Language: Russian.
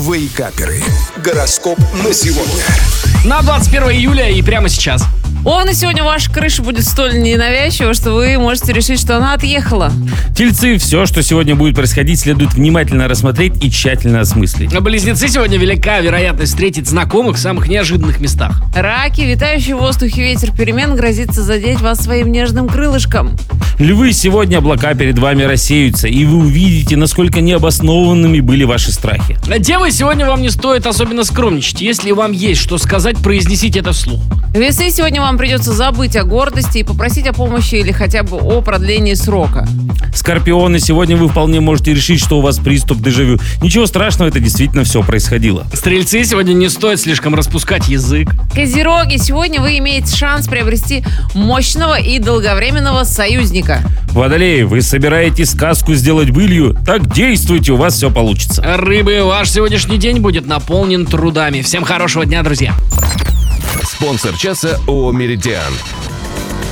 Вейкаперы. Гороскоп на сегодня. На 21 июля и прямо сейчас. Овны, сегодня ваша крыша будет столь ненавязчива, что вы можете решить, что она отъехала. Тельцы, все, что сегодня будет происходить, следует внимательно рассмотреть и тщательно осмыслить. Близнецы, сегодня велика вероятность встретить знакомых в самых неожиданных местах. Раки, витающий в воздухе ветер перемен грозится задеть вас своим нежным крылышком. Львы, сегодня облака перед вами рассеются, и вы увидите, насколько необоснованными были ваши страхи. Девы, сегодня вам не стоит особенно скромничать. Если вам есть что сказать, произнесите это вслух. Весы, сегодня вам придется забыть о гордости и попросить о помощи или хотя бы о продлении срока. Скорпионы, сегодня вы вполне можете решить, что у вас приступ дежавю. Ничего страшного, это действительно все происходило. Стрельцы, сегодня не стоит слишком распускать язык. Козероги, сегодня вы имеете шанс приобрести мощного и долговременного союзника. Водолеи, вы собираетесь сказку сделать былью? Так действуйте, у вас все получится. Рыбы, ваш сегодняшний день будет наполнен трудами. Всем хорошего дня, друзья. Спонсор часа ООО «Меридиан».